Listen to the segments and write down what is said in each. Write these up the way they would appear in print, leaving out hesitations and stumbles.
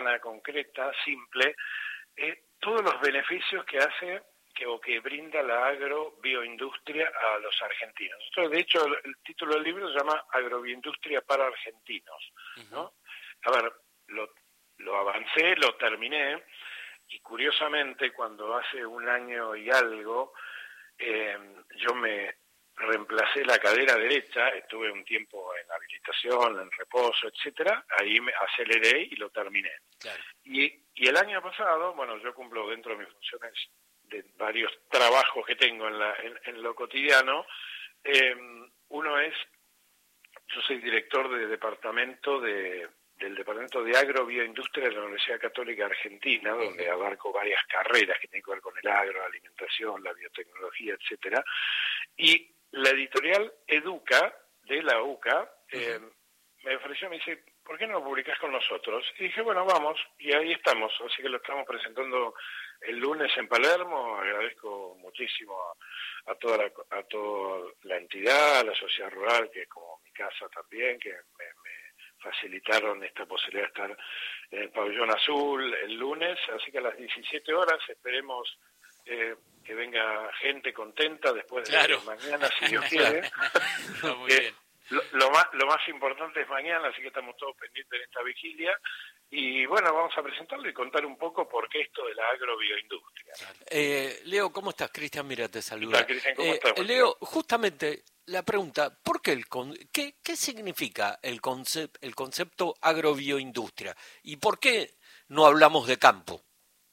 cotidiana, concreta, simple, todos los beneficios que hace que brinda la agrobioindustria a los argentinos. Entonces, de hecho, el título del libro se llama Agrobioindustria para argentinos, ¿no? A ver, lo avancé, lo terminé, y curiosamente, cuando hace un año y algo, yo me reemplacé la cadera derecha, estuve un tiempo en habilitación, en reposo, etcétera, ahí me aceleré y lo terminé. Claro. Y el año pasado, bueno, yo cumplo dentro de mis funciones de varios trabajos que tengo en lo cotidiano, uno es, yo soy director del Departamento de Agrobioindustria de la Universidad Católica Argentina, donde abarco varias carreras que tienen que ver con el agro, la alimentación, la biotecnología, etcétera. Y la editorial Educa, de la UCA, me ofreció, me dice, ¿por qué no lo publicás con nosotros? Y dije, bueno, vamos, y ahí estamos, así que lo estamos presentando el lunes en Palermo. Agradezco muchísimo a toda la entidad, a la sociedad rural, que es como mi casa también, que me facilitaron esta posibilidad de estar en el Pabellón Azul el lunes, así que a las 17 horas esperemos que venga gente contenta después de mañana, si Dios quiere. Muy bien. Lo más importante es mañana, así que estamos todos pendientes de esta vigilia. Y bueno, vamos a presentarlo y contar un poco por qué esto de la agrobioindustria. Leo, ¿cómo estás? Cristian, mira, te saluda. Cristian, ¿cómo estás? Leo, justamente la pregunta, ¿por qué qué significa el concepto agrobioindustria? ¿Y por qué no hablamos de campo?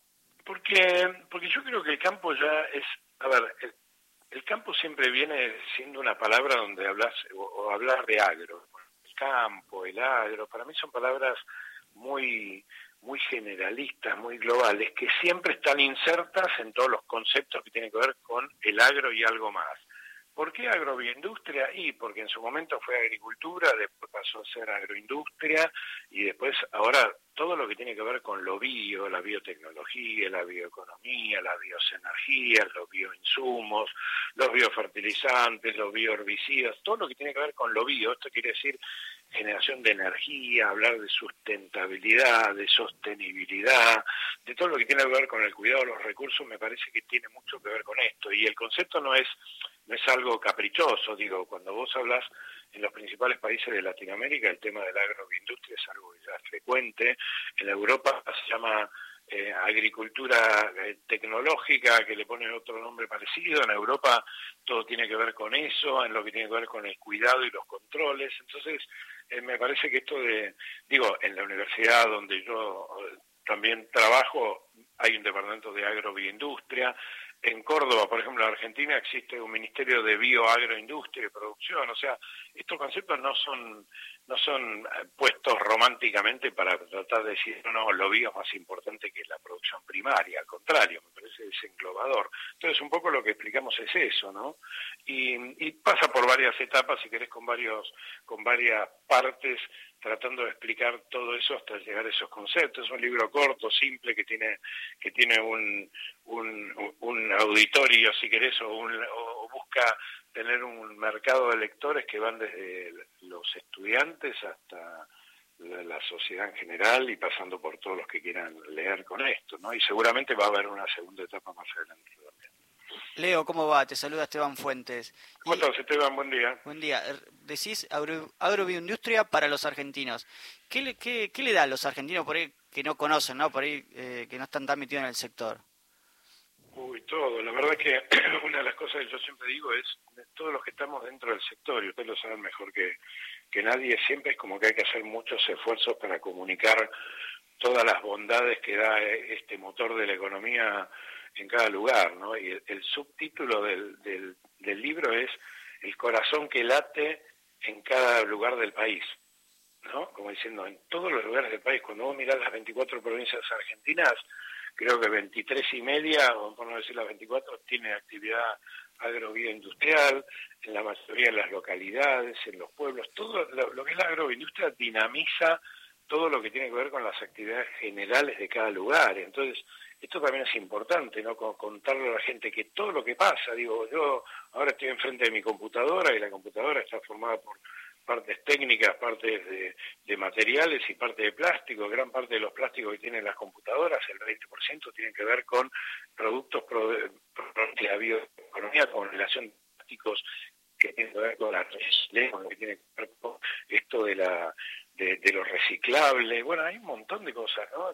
Porque yo creo que el campo ya es, a ver, el campo siempre viene siendo una palabra donde hablas o hablar de agro. El campo, el agro, para mí son palabras muy generalistas, muy globales, que siempre están insertas en todos los conceptos que tienen que ver con el agro y algo más. ¿Por qué agrobioindustria? Y porque en su momento fue agricultura, después pasó a ser agroindustria, y después ahora todo lo que tiene que ver con lo bio, la biotecnología, la bioeconomía, la bioenergía, los bioinsumos, los biofertilizantes, los bioherbicidas, todo lo que tiene que ver con lo bio. Esto quiere decir generación de energía, hablar de sustentabilidad, de sostenibilidad, de todo lo que tiene que ver con el cuidado de los recursos. Me parece que tiene mucho que ver con esto, y el concepto no es algo caprichoso. Digo, cuando vos hablas en los principales países de Latinoamérica, el tema de la agroindustria es algo que ya es frecuente. En Europa se llama agricultura tecnológica, que le ponen otro nombre parecido. En Europa todo tiene que ver con eso, en lo que tiene que ver con el cuidado y los controles. Entonces, me parece que esto en la universidad donde yo también trabajo, hay un departamento de agrobioindustria. En Córdoba, por ejemplo, en Argentina, existe un ministerio de bioagroindustria y producción. O sea, estos conceptos no son puestos románticamente para tratar de decir, no, lo bio es más importante que la producción primaria. Al contrario, me parece que es englobador. Entonces, un poco lo que explicamos es eso, ¿no? Y pasa por varias etapas, si querés, con varias partes, tratando de explicar todo eso hasta llegar a esos conceptos. Es un libro corto, simple, que tiene un auditorio, si querés, o busca tener un mercado de lectores que van desde los estudiantes hasta la sociedad en general, y pasando por todos los que quieran leer con esto, ¿no? Y seguramente va a haber una segunda etapa más adelante también. Leo, ¿cómo va? Te saluda Esteban Fuentes. ¿Cómo estás, Esteban? Buen día. Buen día. Decís agrobioindustria para los argentinos. ¿Qué le da a los argentinos por ahí que no conocen, ¿no? Por ahí que no están tan metidos en el sector? Todo. La verdad es que una de las cosas que yo siempre digo es, todos los que estamos dentro del sector, y ustedes lo saben mejor que nadie, siempre es como que hay que hacer muchos esfuerzos para comunicar todas las bondades que da este motor de la economía en cada lugar, ¿no? Y el subtítulo del libro es El corazón que late en cada lugar del país, ¿no? Como diciendo, en todos los lugares del país. Cuando vos mirás las 24 provincias argentinas, creo que 23 y media, o por no decir las 24, tienen actividad agrobioindustrial, en la mayoría de las localidades, en los pueblos. Todo lo que es la agroindustria dinamiza todo lo que tiene que ver con las actividades generales de cada lugar. Entonces, esto también es importante, ¿no? Contarle a la gente que todo lo que pasa, digo, yo ahora estoy enfrente de mi computadora, y la computadora está formada por partes técnicas, partes de materiales y parte de plástico. Gran parte de los plásticos que tienen las computadoras, el 20%, tienen que ver con productos de la bioeconomía, con relación de plásticos que tienen que ver con la reciclaje, que tiene que ver con esto de lo reciclable. Bueno, hay un montón de cosas, ¿no?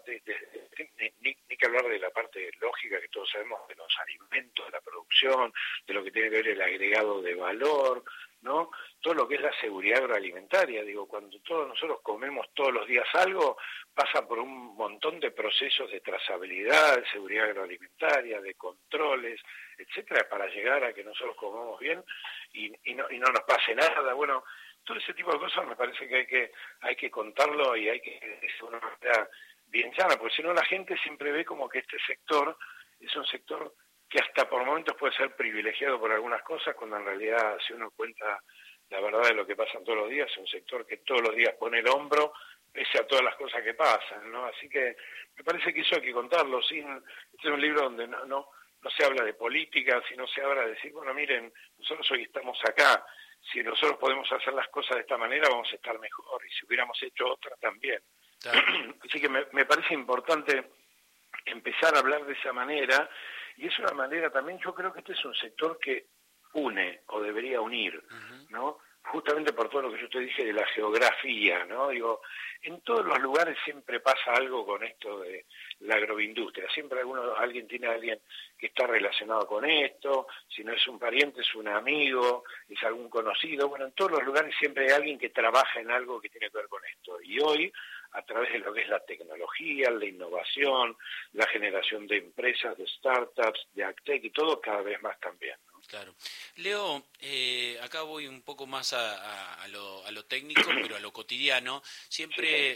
Ni que hablar de la parte lógica que todos sabemos de los alimentos, de la producción, de lo que tiene que ver el agregado de valor, ¿no? Todo lo que es la seguridad agroalimentaria. Digo, cuando todos nosotros comemos todos los días algo, pasa por un montón de procesos de trazabilidad, de seguridad agroalimentaria, de controles, etcétera, para llegar a que nosotros comamos bien y no nos pase nada. Bueno, todo ese tipo de cosas me parece que hay que contarlo y hay que decir una manera bien llana, porque si no la gente siempre ve como que este sector es un sector que hasta por momentos puede ser privilegiado por algunas cosas, cuando en realidad, si uno cuenta la verdad de lo que pasa todos los días, es un sector que todos los días pone el hombro pese a todas las cosas que pasan, ¿no? Así que me parece que eso hay que contarlo. Este es un libro donde no se habla de política, sino se habla de decir, bueno, miren, nosotros hoy estamos acá, si nosotros podemos hacer las cosas de esta manera vamos a estar mejor, y si hubiéramos hecho otra también. Claro. Así que me parece importante empezar a hablar de esa manera, y es una manera también, yo creo que este es un sector que une o debería unir, ¿no? Justamente por todo lo que yo te dije de la geografía, ¿no? Digo, en todos los lugares siempre pasa algo con esto de la agroindustria, siempre alguien tiene a alguien que está relacionado con esto, si no es un pariente es un amigo, es algún conocido, bueno, en todos los lugares siempre hay alguien que trabaja en algo que tiene que ver con esto, y hoy, a través de lo que es la tecnología, la innovación, la generación de empresas, de startups, de agtech y todo, cada vez más también, ¿no? Claro. Leo, acá voy un poco más a lo técnico, pero a lo cotidiano. Siempre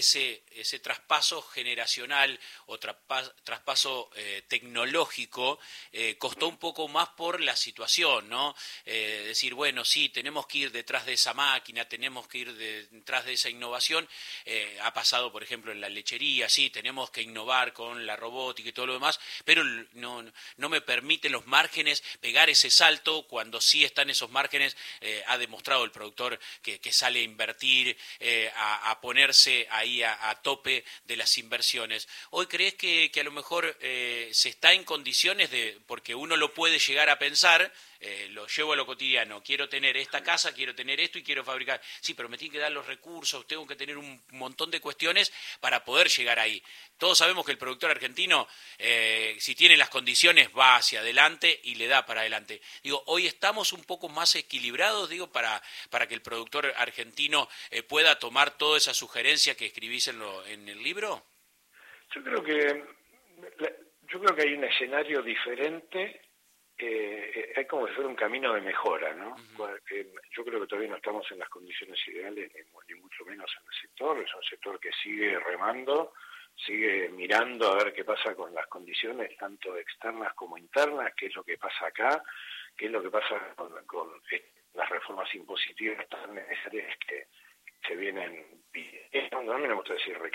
ese traspaso generacional o traspaso tecnológico costó un poco más por la situación, ¿no? Decir, bueno, sí, tenemos que ir detrás de esa máquina, tenemos que ir detrás de esa innovación. Ha pasado, por ejemplo, en la lechería, sí, tenemos que innovar con la robótica y todo lo demás, pero no me permiten los márgenes pegar ese salto cuando sí están esos márgenes. Ha demostrado el productor que sale a invertir, a ponerse ahí a tope de las inversiones. ¿Hoy crees que a lo mejor se está en condiciones de, porque uno lo puede llegar a pensar, lo llevo a lo cotidiano, quiero tener esta casa, quiero tener esto y quiero fabricar, sí, pero me tienen que dar los recursos, tengo que tener un montón de cuestiones para poder llegar ahí? Todos sabemos que el productor argentino, si tiene las condiciones, va hacia adelante y le da para adelante. Digo, hoy estamos un poco más equilibrados, digo, para que el productor argentino pueda tomar toda esa sugerencia que escribís en el libro. Yo creo que hay un escenario diferente. Hay como que fuera un camino de mejora, ¿no? Yo creo que todavía no estamos en las condiciones ideales, ni mucho menos en el sector. Es un sector que sigue remando, sigue mirando a ver qué pasa con las condiciones, tanto externas como internas, qué es lo que pasa acá, qué es lo que pasa con las reformas impositivas tan necesarias que se vienen pidiendo. A mí me gusta decir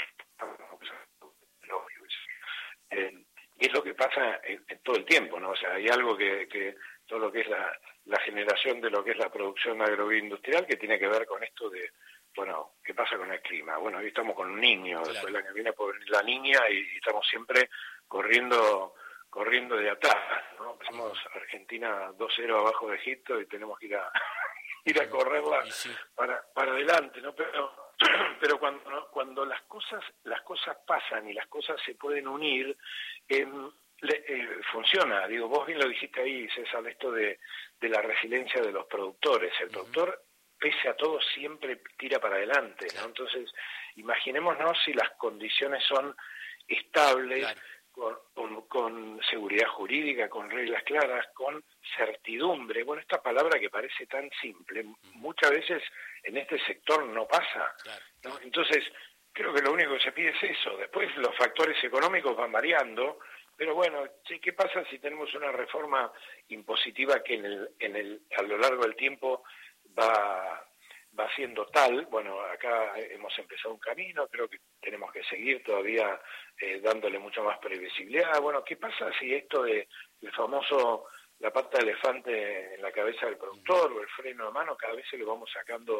y es lo que pasa en todo el tiempo, ¿no? O sea, hay algo que todo lo que es la generación de lo que es la producción agroindustrial que tiene que ver con esto de, bueno, ¿qué pasa con el clima? Bueno, hoy estamos con un niño, claro. Después el año que viene puede venir la niña y estamos siempre corriendo de atrás, ¿no? Empezamos Argentina 2-0 abajo de Egipto y tenemos que ir a correrla para adelante, ¿no? Pero cuando las cosas pasan y las cosas se pueden unir, funciona. Digo, vos bien lo dijiste ahí, César, esto de la resiliencia de los productores. El productor, pese a todo, siempre tira para adelante, ¿no? Entonces, imaginémonos si las condiciones son estables, claro, con seguridad jurídica, con reglas claras, con certidumbre. Bueno, esta palabra que parece tan simple, muchas veces en este sector no pasa, claro, ¿no? Entonces, creo que lo único que se pide es eso. Después los factores económicos van variando, pero bueno, ¿qué pasa si tenemos una reforma impositiva que a lo largo del tiempo va siendo tal? Bueno, acá hemos empezado un camino, creo que tenemos que seguir todavía dándole mucha más previsibilidad. Bueno, ¿qué pasa si esto de el famoso la pata de elefante en la cabeza del productor o el freno de mano cada vez se lo vamos sacando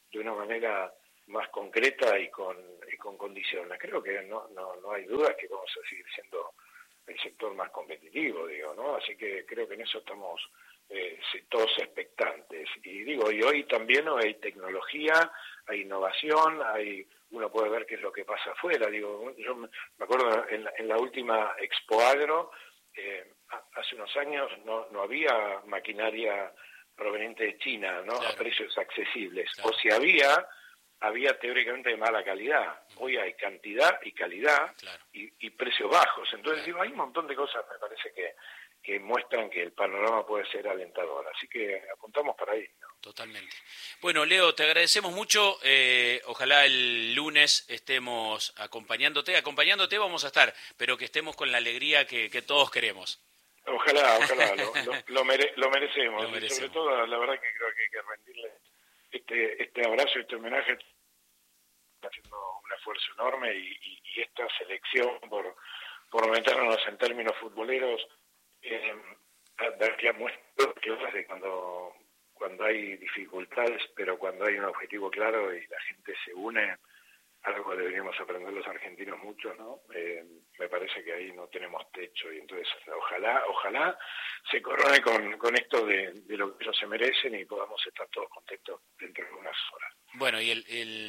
de una manera más concreta y con condiciones. Creo que no hay dudas que vamos a seguir siendo el sector más competitivo, digo, ¿no? Así que creo que en eso estamos todos expectantes. Y digo, y hoy también hay tecnología, hay innovación, uno puede ver qué es lo que pasa afuera. Digo, yo me acuerdo en la última Expo Agro, hace unos años no había maquinaria proveniente de China, ¿no? Claro. A precios accesibles. Claro. O si había teóricamente de mala calidad. Hoy hay cantidad y calidad, Claro. y precios bajos. Entonces, Claro. digo, hay un montón de cosas, me parece que muestran que el panorama puede ser alentador. Así que apuntamos para ahí, ¿no? Totalmente. Bueno, Leo, te agradecemos mucho. Ojalá el lunes estemos acompañándote. Acompañándote vamos a estar, pero que estemos con la alegría que todos queremos. Ojalá, lo merecemos. Lo merecemos. Y sobre todo, la verdad que creo que hay que rendirle este abrazo, este homenaje. Está haciendo un esfuerzo enorme y esta selección por meternos en términos futboleros, que muestra que de cuando hay dificultades, pero cuando hay un objetivo claro y la gente se une, algo que deberíamos aprender los argentinos mucho, ¿no? Me parece que ahí no tenemos techo, y entonces ojalá se corone con esto de lo que ellos se merecen y podamos estar todos contentos dentro de unas horas. Bueno, y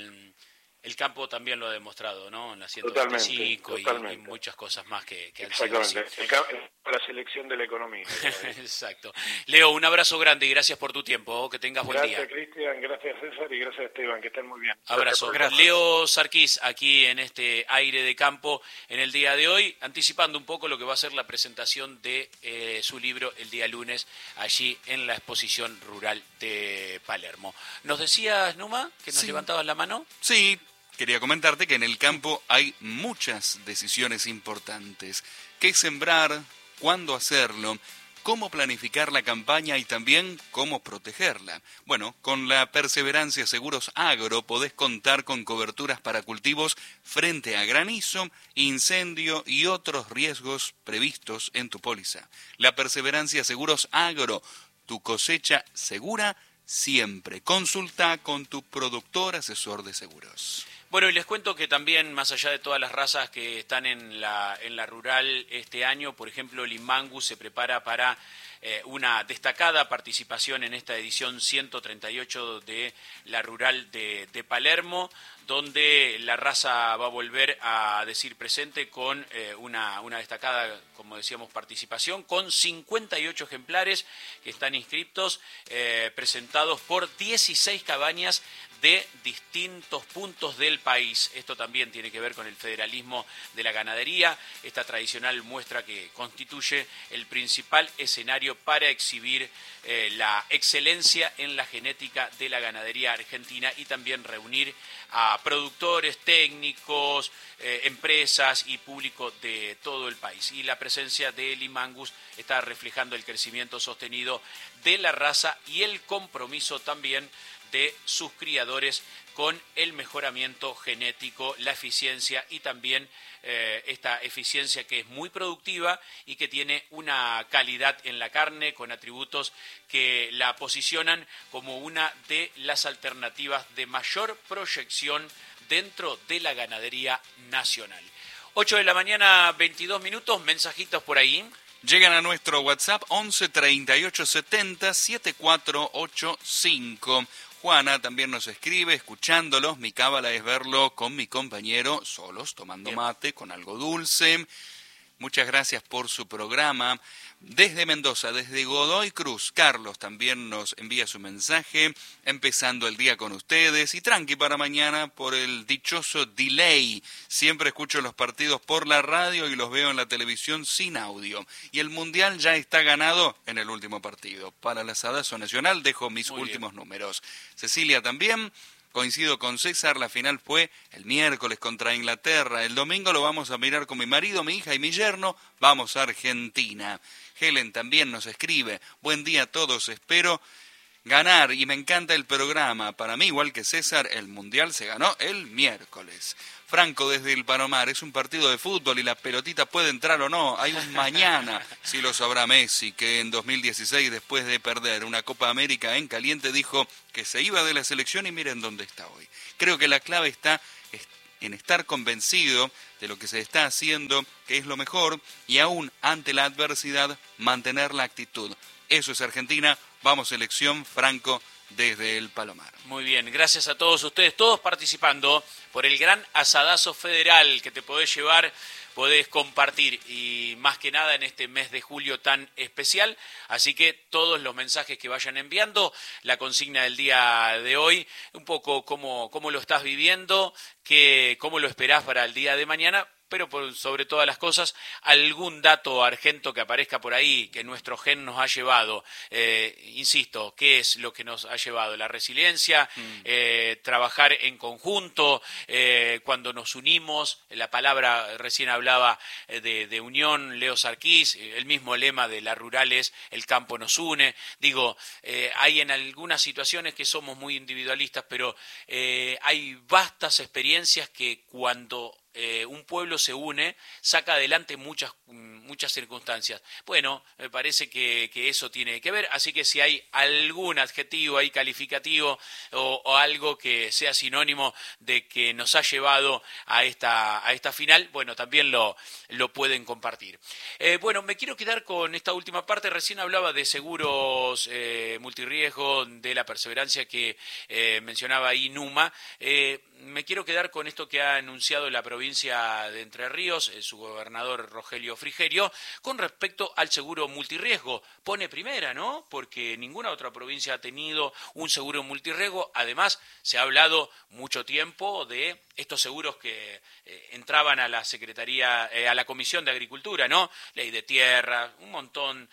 el campo también lo ha demostrado, ¿no? En la Totalmente. 125 y muchas cosas más que han sido así. Exactamente, la selección de la economía. Exacto. Leo, un abrazo grande y gracias por tu tiempo. Que tengas buen día. Gracias, Cristian, gracias, César, y gracias, Esteban. Que estén muy bien. Abrazo. Gracias. Leo Sarquís, aquí en este aire de campo en el día de hoy, anticipando un poco lo que va a ser la presentación de su libro el día lunes, allí en la exposición rural de Palermo. ¿Nos decías, Numa, que nos levantabas la mano? Sí, quería comentarte que en el campo hay muchas decisiones importantes. ¿Qué sembrar? ¿Cuándo hacerlo? ¿Cómo planificar la campaña y también cómo protegerla? Bueno, con la Perseverancia Seguros Agro podés contar con coberturas para cultivos frente a granizo, incendio y otros riesgos previstos en tu póliza. La Perseverancia Seguros Agro, tu cosecha segura siempre. Consulta con tu productor asesor de seguros. Bueno, y les cuento que también, más allá de todas las razas que están en la rural este año, por ejemplo, el Inmangus se prepara para una destacada participación en esta edición 138 de la rural de Palermo, donde la raza va a volver a decir presente con una destacada, como decíamos, participación, con 58 ejemplares que están inscriptos, presentados por 16 cabañas de distintos puntos del país. Esto también tiene que ver con el federalismo de la ganadería. Esta tradicional muestra que constituye el principal escenario para exhibir la excelencia en la genética de la ganadería argentina y también reunir a productores, técnicos, empresas y público de todo el país. Y la presencia de Limangus está reflejando el crecimiento sostenido de la raza y el compromiso también de sus criadores con el mejoramiento genético, la eficiencia y también esta eficiencia que es muy productiva y que tiene una calidad en la carne con atributos que la posicionan como una de las alternativas de mayor proyección dentro de la ganadería nacional. 8 de la mañana, 22 minutos, mensajitos por ahí. Llegan a nuestro WhatsApp 11 38 70 7485. Juana también nos escribe, escuchándolos, mi cábala es verlo con mi compañero, solos, tomando mate, con algo dulce. Muchas gracias por su programa. Desde Mendoza, desde Godoy Cruz, Carlos también nos envía su mensaje, empezando el día con ustedes y tranqui para mañana por el dichoso delay. Siempre escucho los partidos por la radio y los veo en la televisión sin audio. Y el Mundial ya está ganado en el último partido. Para la Asadazo Nacional dejo mis últimos números. Cecilia también. Coincido con César, la final fue el miércoles contra Inglaterra. El domingo lo vamos a mirar con mi marido, mi hija y mi yerno. Vamos a Argentina. Helen también nos escribe. Buen día a todos, espero ganar y me encanta el programa. Para mí, igual que César, el Mundial se ganó el miércoles. Franco, desde el Palomar, es un partido de fútbol y la pelotita puede entrar o no. Hay un mañana, si lo sabrá Messi, que en 2016, después de perder una Copa América en caliente, dijo que se iba de la selección y miren dónde está hoy. Creo que la clave está en estar convencido de lo que se está haciendo, que es lo mejor, y aún ante la adversidad, mantener la actitud. Eso es Argentina. Vamos, selección, Franco, desde el Palomar. Muy bien, gracias a todos ustedes, todos participando por el gran asadazo federal que te podés llevar, podés compartir, y más que nada en este mes de julio tan especial. Así que todos los mensajes que vayan enviando, la consigna del día de hoy, un poco cómo lo estás viviendo, cómo lo esperás para el día de mañana, pero sobre todas las cosas, algún dato argento que aparezca por ahí, que nuestro gen nos ha llevado. Insisto, ¿qué es lo que nos ha llevado? La resiliencia, trabajar en conjunto, cuando nos unimos, la palabra recién hablaba de unión, Leo Sarkis, el mismo lema de la rural es el campo nos une. Digo, hay en algunas situaciones que somos muy individualistas, pero hay vastas experiencias que cuando un pueblo se une, saca adelante muchas circunstancias. Bueno, me parece que eso tiene que ver, así que si hay algún adjetivo ahí calificativo o algo que sea sinónimo de que nos ha llevado a esta final, bueno, también lo pueden compartir. Bueno, me quiero quedar con esta última parte. Recién hablaba de seguros multirriesgo, de la perseverancia que mencionaba ahí Numa. Me quiero quedar con esto que ha anunciado la provincia de Entre Ríos, su gobernador Rogelio Frigerio, con respecto al seguro multirriesgo. Pone primera, ¿no? Porque ninguna otra provincia ha tenido un seguro multirriesgo. Además, se ha hablado mucho tiempo de estos seguros que entraban a la Secretaría, a la Comisión de Agricultura, ¿no? Ley de tierra, un montón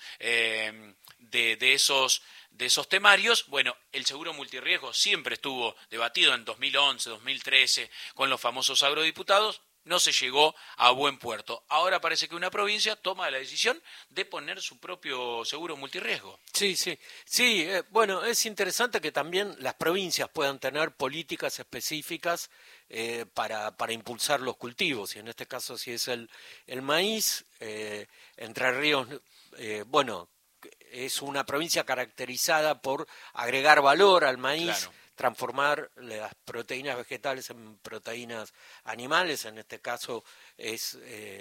de esos temarios. Bueno, el seguro multirriesgo siempre estuvo debatido en 2011, 2013, con los famosos agrodiputados, no se llegó a buen puerto. Ahora parece que una provincia toma la decisión de poner su propio seguro multirriesgo. Sí, bueno, es interesante que también las provincias puedan tener políticas específicas para impulsar los cultivos, y en este caso si es el maíz, Entre Ríos, bueno, es una provincia caracterizada por agregar valor al maíz, claro, transformar las proteínas vegetales en proteínas animales. En este caso es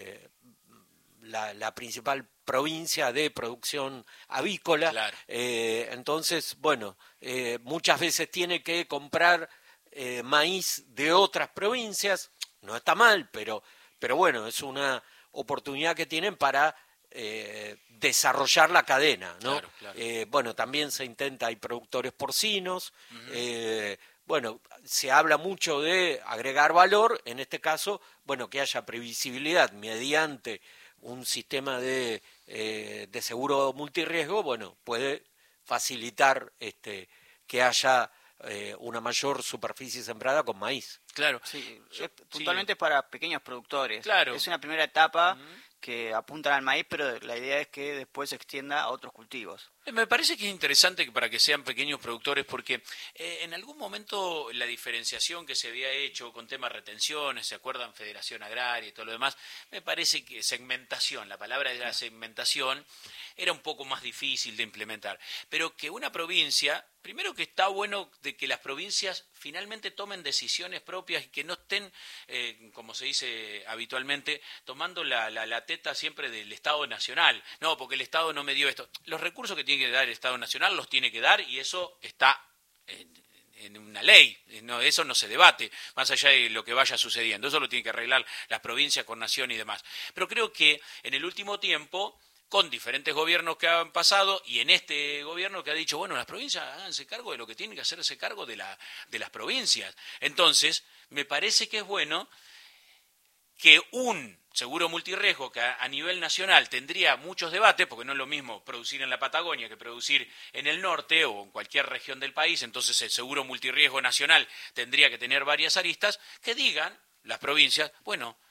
la principal provincia de producción avícola. Claro. Entonces, bueno, muchas veces tiene que comprar maíz de otras provincias. No está mal, pero bueno, es una oportunidad que tienen para desarrollar la cadena, ¿no? Claro. Bueno, también se intenta, hay productores porcinos, bueno, se habla mucho de agregar valor, en este caso, bueno, que haya previsibilidad mediante un sistema de seguro multirriesgo, bueno, puede facilitar que haya una mayor superficie sembrada con maíz. Claro, sí, puntualmente sí, para pequeños productores. Claro. Es una primera etapa que apuntan al maíz, pero la idea es que después se extienda a otros cultivos. Me parece que es interesante para que sean pequeños productores, porque en algún momento la diferenciación que se había hecho con temas de retenciones, ¿se acuerdan? Federación Agraria y todo lo demás, me parece que segmentación, la palabra de la segmentación, era un poco más difícil de implementar. Pero que una provincia, primero que está bueno de que las provincias finalmente tomen decisiones propias y que no estén, como se dice habitualmente, tomando la teta siempre del Estado Nacional. No, porque el Estado no me dio esto. Los recursos que tiene que dar el Estado Nacional los tiene que dar, y eso está en una ley, no, eso no se debate, más allá de lo que vaya sucediendo. Eso lo tiene que arreglar las provincias con Nación y demás. Pero creo que en el último tiempo, con diferentes gobiernos que han pasado, y en este gobierno que ha dicho, bueno, las provincias háganse cargo de lo que tienen que hacerse cargo de las provincias. Entonces, me parece que es bueno que un seguro multirriesgo que a nivel nacional tendría muchos debates, porque no es lo mismo producir en la Patagonia que producir en el norte o en cualquier región del país, entonces el seguro multirriesgo nacional tendría que tener varias aristas, que digan las provincias, bueno,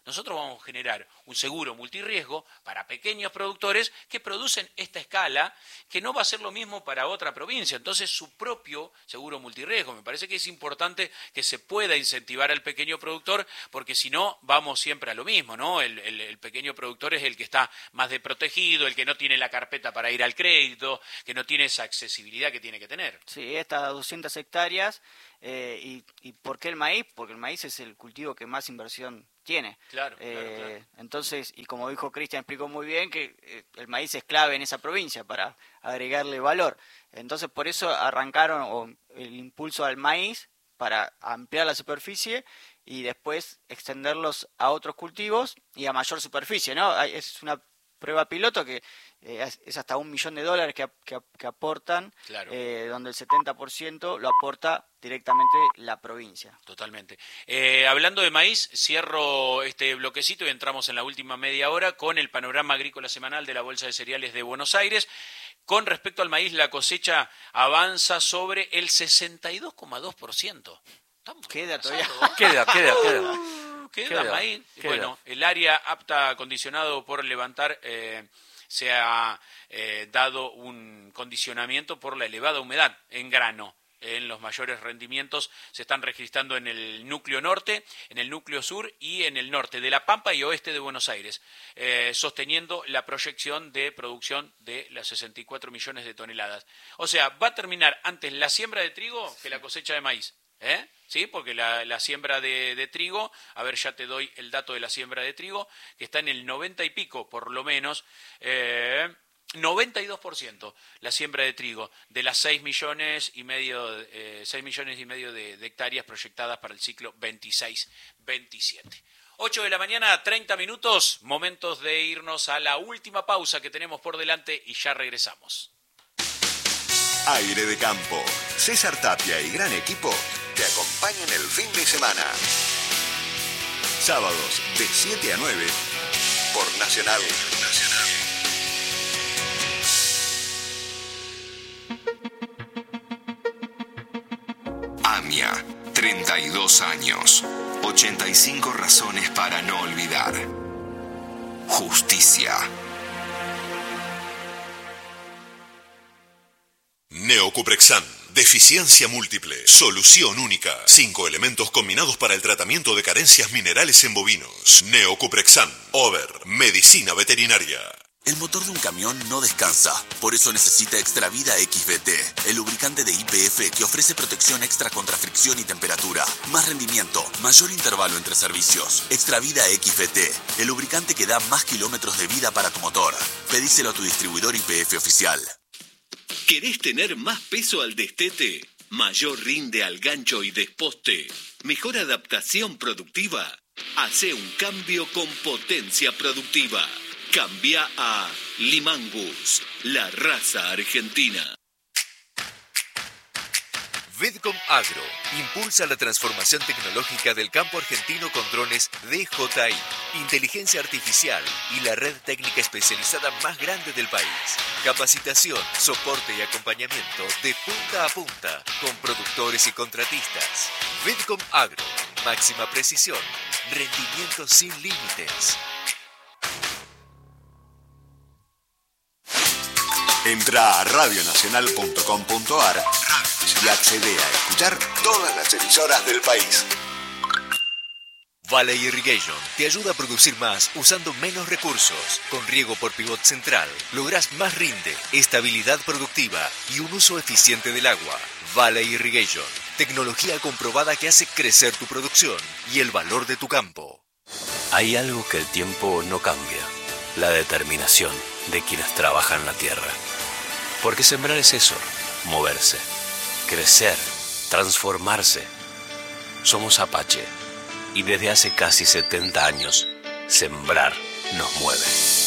nosotros vamos a generar un seguro multirriesgo para pequeños productores que producen esta escala, que no va a ser lo mismo para otra provincia. Entonces, su propio seguro multirriesgo. Me parece que es importante que se pueda incentivar al pequeño productor, porque si no, vamos siempre a lo mismo, ¿no? El pequeño productor es el que está más desprotegido, el que no tiene la carpeta para ir al crédito, que no tiene esa accesibilidad que tiene que tener. Sí, estas 200 hectáreas. ¿Y por qué el maíz? Porque el maíz es el cultivo que más inversión tiene. Claro. Entonces, y como dijo Cristian, explicó muy bien que el maíz es clave en esa provincia para agregarle valor. Entonces, por eso arrancaron el impulso al maíz para ampliar la superficie y después extenderlos a otros cultivos y a mayor superficie, ¿no? Es una prueba piloto que es hasta $1 millón que aportan, claro. Donde el 70% lo aporta directamente la provincia. Totalmente. Hablando de maíz, cierro este bloquecito y entramos en la última media hora con el panorama agrícola semanal de la Bolsa de Cereales de Buenos Aires. Con respecto al maíz, la cosecha avanza sobre el 62,2%. Queda todavía. Queda maíz. Bueno, el área apta acondicionado por levantar se ha dado un condicionamiento por la elevada humedad en grano. En los mayores rendimientos se están registrando en el núcleo norte, en el núcleo sur y en el norte de La Pampa y oeste de Buenos Aires, sosteniendo la proyección de producción de las 64 millones de toneladas. O sea, va a terminar antes la siembra de trigo que la cosecha de maíz. ¿Sí? Porque la siembra de trigo, a ver, ya te doy el dato de la siembra de trigo, que está en el 90 y pico, por lo menos, 92% la siembra de trigo, de las 6 millones y medio de hectáreas proyectadas para el ciclo 26-27. 8 de la mañana, 30 minutos, momentos de irnos a la última pausa que tenemos por delante y ya regresamos. Aire de campo. César Tapia y gran equipo te acompañan el fin de semana. Sábados de 7 a 9 por Nacional. AMIA, 32 años. 85 razones para no olvidar. Justicia. Neocuprexan. Deficiencia múltiple. Solución única. 5 elementos combinados para el tratamiento de carencias minerales en bovinos. Neocuprexan. Over. Medicina veterinaria. El motor de un camión no descansa, por eso necesita Extravida XVT, el lubricante de YPF que ofrece protección extra contra fricción y temperatura, más rendimiento, mayor intervalo entre servicios. Extravida XVT, el lubricante que da más kilómetros de vida para tu motor. Pedíselo a tu distribuidor YPF oficial. ¿Querés tener más peso al destete? ¿Mayor rinde al gancho y desposte? ¿Mejor adaptación productiva? Hacé un cambio con potencia productiva. Cambia a Limangus, la raza argentina. Vidcom Agro impulsa la transformación tecnológica del campo argentino con drones DJI, inteligencia artificial y la red técnica especializada más grande del país. Capacitación, soporte y acompañamiento de punta a punta con productores y contratistas. Vidcom Agro, máxima precisión, rendimiento sin límites. Entra a radionacional.com.ar y accede a escuchar todas las emisoras del país. Valley Irrigation te ayuda a producir más usando menos recursos. Con riego por pivot central lográs más rinde, estabilidad productiva y un uso eficiente del agua. Valley Irrigation, tecnología comprobada que hace crecer tu producción y el valor de tu campo. Hay algo que el tiempo no cambia: la determinación de quienes trabajan la tierra. Porque sembrar es eso, moverse, crecer, transformarse. Somos Apache y desde hace casi 70 años, sembrar nos mueve.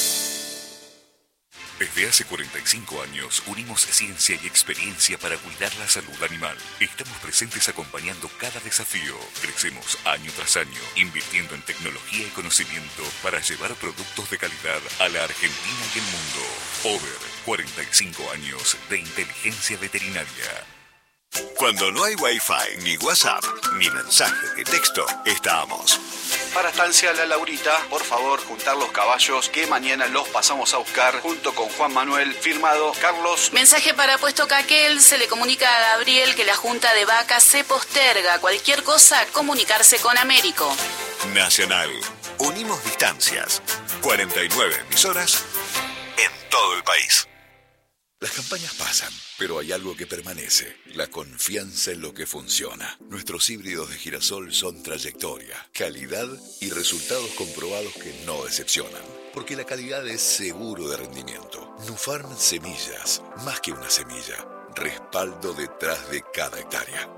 Desde hace 45 años unimos ciencia y experiencia para cuidar la salud animal. Estamos presentes acompañando cada desafío. Crecemos año tras año, invirtiendo en tecnología y conocimiento para llevar productos de calidad a la Argentina y el mundo. Over, 45 años de inteligencia veterinaria. Cuando no hay Wi-Fi, ni WhatsApp, ni mensaje de texto, estamos. Para Estancia La Laurita, por favor, juntar los caballos que mañana los pasamos a buscar junto con Juan Manuel, firmado Carlos. Mensaje para Puesto Caquel, se le comunica a Gabriel que la junta de vacas se posterga. Cualquier cosa, comunicarse con Américo. Nacional. Unimos distancias. 49 emisoras en todo el país. Las campañas pasan, pero hay algo que permanece, la confianza en lo que funciona. Nuestros híbridos de girasol son trayectoria, calidad y resultados comprobados que no decepcionan. Porque la calidad es seguro de rendimiento. Nufarm Semillas, más que una semilla, respaldo detrás de cada hectárea.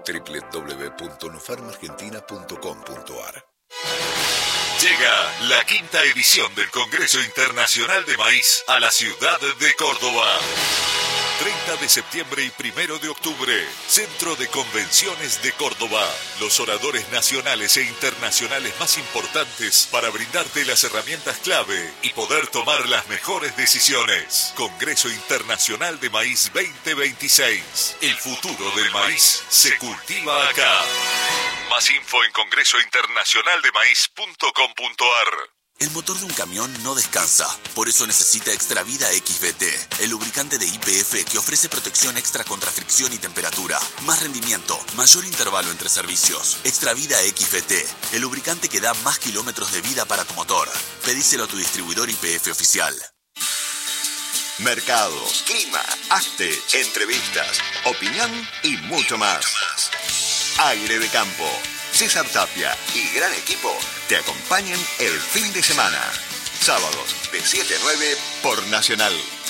www.nufarmargentina.com.ar. Llega la 5ª edición del Congreso Internacional de Maíz a la ciudad de Córdoba. 30 de septiembre y 1 de octubre, Centro de Convenciones de Córdoba. Los oradores nacionales e internacionales más importantes para brindarte las herramientas clave y poder tomar las mejores decisiones. Congreso Internacional de Maíz 2026. El futuro del maíz se cultiva acá. Más info en congresointernacionaldemaíz.com.ar. El motor de un camión no descansa, por eso necesita Extravida XVT, el lubricante de YPF que ofrece protección extra contra fricción y temperatura, más rendimiento, mayor intervalo entre servicios. Extravida XVT, el lubricante que da más kilómetros de vida para tu motor. Pedíselo a tu distribuidor YPF oficial. Mercados, clima, arte, entrevistas, opinión y mucho más. Aire de Campo. César Tapia y gran equipo te acompañan el fin de semana. Sábados de 7 a 9 por Nacional.